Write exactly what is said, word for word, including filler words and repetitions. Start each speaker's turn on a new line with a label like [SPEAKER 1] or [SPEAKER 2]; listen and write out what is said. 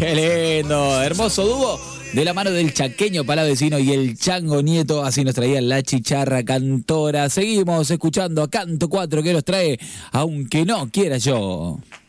[SPEAKER 1] Qué lindo, hermoso dúo de la mano del chaqueño palavecino y el Chango Nieto. Así nos traía la chicharra cantora. Seguimos escuchando a Canto cuatro que nos trae Aunque no quiera yo.